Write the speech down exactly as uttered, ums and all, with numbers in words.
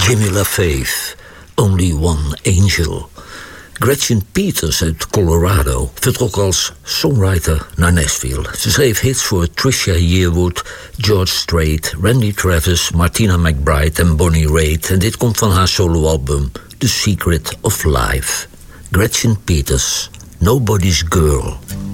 Jimmy LaFave, Only One Angel. Gretchen Peters uit Colorado vertrok als songwriter naar Nashville. Ze schreef hits voor Trisha Yearwood, George Strait, Randy Travis, Martina McBride en Bonnie Raitt. En dit komt van haar soloalbum The Secret of Life. Gretchen Peters, Nobody's Girl.